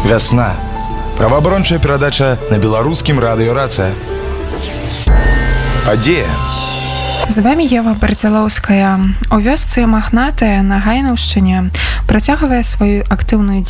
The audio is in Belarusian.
Вясна. Праваабарончая перадача на беларускім радыё «Рацыя». Падзея. З вами Ева Барцялоўская. У вёсцы Махнатая на Гайнаўшчыне працягвае сваю актыўную